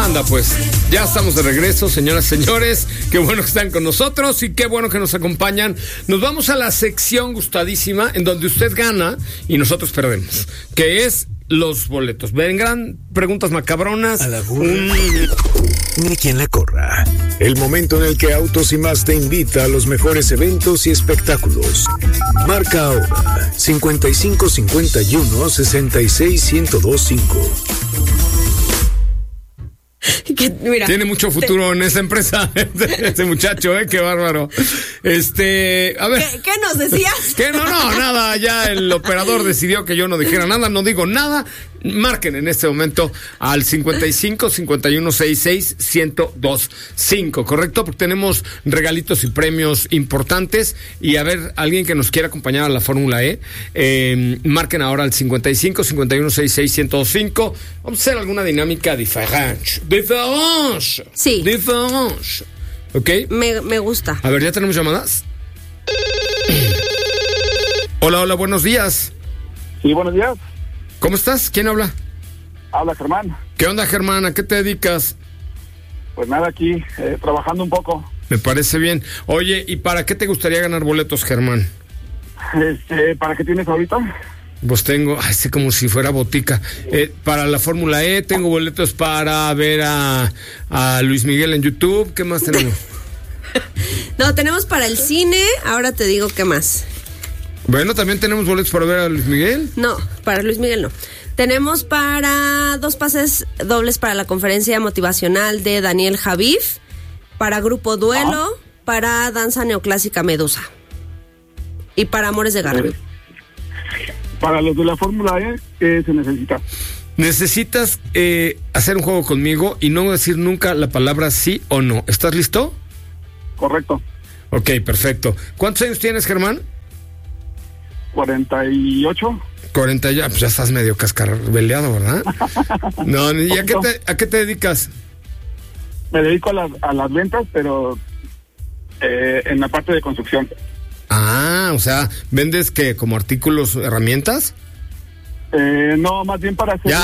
Anda, pues, ya estamos de regreso, señoras y señores. Qué bueno que están con nosotros y qué bueno que nos acompañan. Nos vamos a la sección gustadísima en donde usted gana y nosotros perdemos, que es los boletos. Vendrán preguntas macabronas. A la burra. Ni quien la corra. El momento en el que Autos y Más te invita a los mejores eventos y espectáculos. Marca ahora 5551 66 1025. Mira, tiene mucho futuro en esa empresa este muchacho, qué bárbaro. A ver. ¿Qué nos decías? Que no, nada, ya el operador decidió que yo no dijera nada, no digo nada. Marquen en este momento al 55 51 66 1025, ¿correcto? Porque tenemos regalitos y premios importantes. Y a ver, alguien que nos quiera acompañar a la Fórmula E, marquen ahora al 55 51 66 1025. Vamos a hacer alguna dinámica diferente. Sí. Diferente. ¿Ok? Me gusta. A ver, ¿ya tenemos llamadas? Hola, buenos días. Sí, buenos días. ¿Cómo estás? ¿Quién habla? Habla Germán. ¿Qué onda, Germán? ¿A qué te dedicas? Pues nada, aquí trabajando un poco. Me parece bien. Oye, ¿y para qué te gustaría ganar boletos, Germán? ¿Para qué tienes ahorita? Pues tengo, como si fuera botica. Para la Fórmula E, tengo boletos para ver a Luis Miguel en YouTube. ¿Qué más tenemos? No, tenemos para el cine. Ahora te digo qué más. Bueno, ¿también tenemos boletos para ver a Luis Miguel? No, para Luis Miguel no. Tenemos para 2 pases dobles para la conferencia motivacional de Daniel Javif, para Grupo Duelo, para Danza Neoclásica Medusa y para Amores de Garra. Para los de la Fórmula E, ¿qué se necesita? Necesitas hacer un juego conmigo y no decir nunca la palabra sí o no. ¿Estás listo? Correcto. Ok, perfecto. ¿Cuántos años tienes, Germán? 48. 40 ya, pues ya estás medio cascabeleado, ¿verdad? No, ¿y a qué te dedicas? Me dedico a las ventas, pero en la parte de construcción. Ah, o sea, ¿vendes qué? ¿Como artículos, herramientas? No, más bien para hacer... ¡Ya,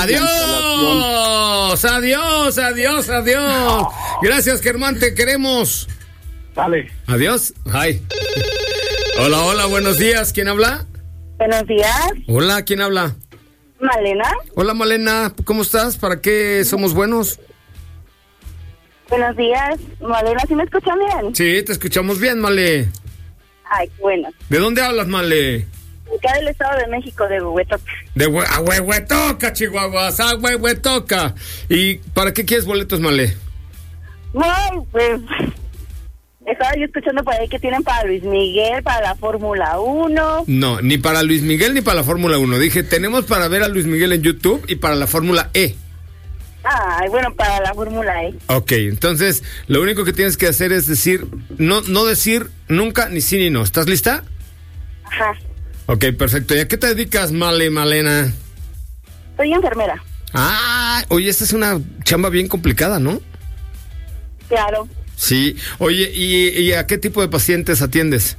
adiós! Gracias, Germán, te queremos. Dale. Adiós. Ay. Hola, buenos días. ¿Quién habla? Buenos días. Hola, ¿quién habla? Malena. Hola, Malena, ¿cómo estás? ¿Para qué somos buenos? Buenos días. Malena, ¿sí me escuchan bien? Sí, te escuchamos bien, Male. Ay, bueno. ¿De dónde hablas, Male? Acá del Estado de México, de Huehuetoca. A Huehuetoca, Chihuahuas, a Huehuetoca. ¿Y para qué quieres boletos, Male? Ay, pues... Estaba yo escuchando por ahí que tienen para Luis Miguel, para la Fórmula 1. No, ni para Luis Miguel ni para la Fórmula 1. Dije, tenemos para ver a Luis Miguel en YouTube y para la Fórmula E. Ay, bueno, para la Fórmula E. Ok, entonces, lo único que tienes que hacer es decir, no decir nunca ni sí ni no. ¿Estás lista? Ajá. Ok, perfecto. ¿Y a qué te dedicas, Malena? Soy enfermera. Ah, oye, esta es una chamba bien complicada, ¿no? Claro. Sí. Oye, ¿y a qué tipo de pacientes atiendes?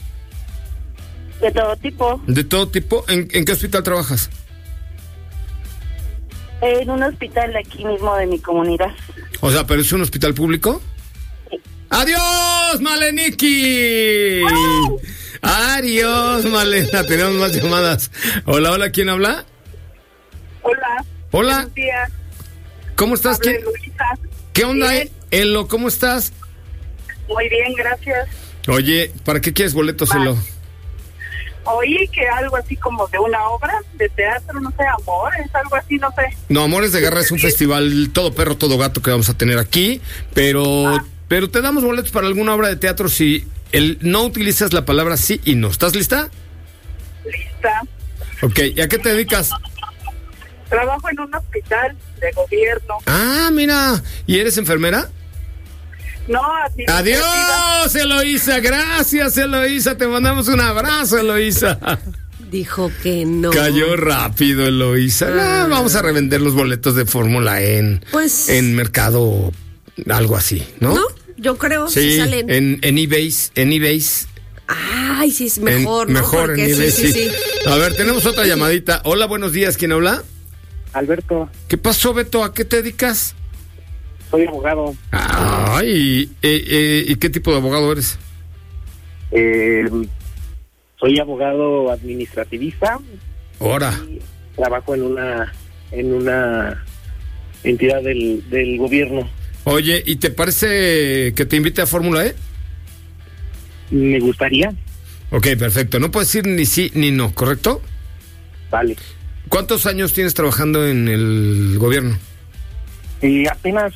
De todo tipo. ¿De todo tipo? ¿En qué hospital trabajas? En un hospital de aquí mismo de mi comunidad. O sea, ¿pero es un hospital público? Sí. ¡Adiós, Maleniki! ¡Adiós, Malena! Tenemos más llamadas. Hola, ¿quién habla? Hola. Buenos días. ¿Cómo estás? Luisa. ¿Qué onda, Bien. Elo? ¿Cómo estás? Muy bien, gracias. Oye, ¿para qué quieres boletos, Elo? Oí que algo así como de una obra de teatro, no sé, Amores, algo así, no sé. No, Amores de Garra es un festival todo perro, todo gato que vamos a tener aquí, pero te damos boletos para alguna obra de teatro si no utilizas la palabra sí y no. ¿Estás lista? Lista. Ok, ¿y a qué te dedicas? Trabajo en un hospital de gobierno. Ah, mira, ¿y eres enfermera? No, adiós, Eloísa, gracias, Eloísa, te mandamos un abrazo, Eloísa. Dijo que no. Cayó rápido, Eloísa. Vamos a revender los boletos de Fórmula E en mercado, algo así, ¿no? No, yo creo, sí, si salen. En eBay. Ay, sí, es mejor, ¿no? Mejor porque en eBay, sí. A ver, tenemos otra llamadita. Hola, buenos días, ¿quién habla? Alberto. ¿Qué pasó, Beto? ¿A qué te dedicas? Soy abogado. Ay, ¿y qué tipo de abogado eres? Soy abogado administrativista. Ahora. Trabajo en una entidad del gobierno. Oye, ¿y te parece que te invite a Fórmula E? Me gustaría. Ok, perfecto. No puedes decir ni sí ni no, ¿correcto? Vale. ¿Cuántos años tienes trabajando en el gobierno? Apenas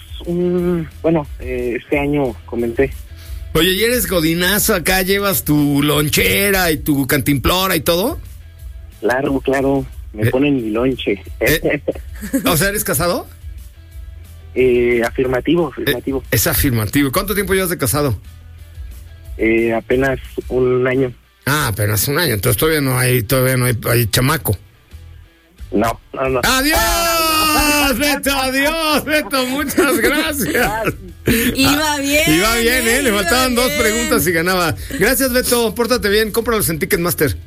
este año comencé. Oye, ¿y eres godinazo acá? ¿Llevas tu lonchera y tu cantimplora y todo? Claro. Me ponen mi lonche. O sea, ¿eres casado? Afirmativo. Es afirmativo. ¿Cuánto tiempo llevas de casado? Apenas un año. Ah, apenas un año. Entonces todavía no hay chamaco. No. ¡Adiós, Beto! ¡Adiós, Beto! Muchas gracias. Iba bien, Le faltaban dos preguntas y ganaba. Gracias, Beto. Pórtate bien. Cómpralos en Ticketmaster.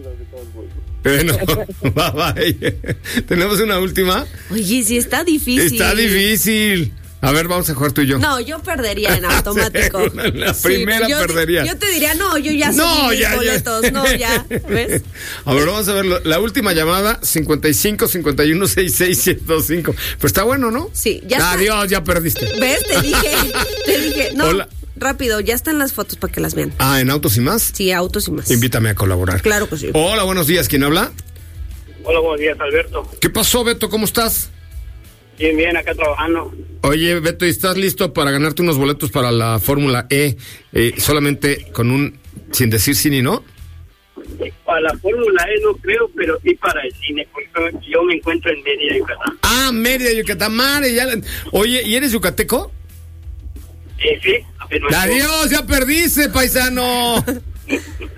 Bueno, bye. ¿Tenemos una última? Oye, sí está difícil. Está difícil. A ver, vamos a jugar tú y yo. No, yo perdería en automático. La primera perdería. Yo te diría, no, yo ya subí mis boletos. No, ya, ¿ves? A ver, vamos a ver la última llamada, 55 51 66 105. Pues está bueno, ¿no? Sí, ya está. Adiós, ya perdiste. ¿Ves? Te dije. No, hola. Rápido, ya están las fotos para que las vean. Ah, ¿en Autos y Más? Sí, Autos y Más. Invítame a colaborar. Claro que sí. Hola, buenos días. ¿Quién habla? Hola, buenos días, Alberto. ¿Qué pasó, Beto? ¿Cómo estás? Bien, acá trabajando. Oye, Beto, ¿y estás listo para ganarte unos boletos para la Fórmula E? Solamente sin decir sí ni no. Para la Fórmula E no creo, pero sí para el cine, porque yo me encuentro en Mérida, Yucatán. Ah, Mérida, Yucatán, Oye, ¿y eres yucateco? Sí, apenas. ¡Adiós! ¡Ya perdiste, paisano!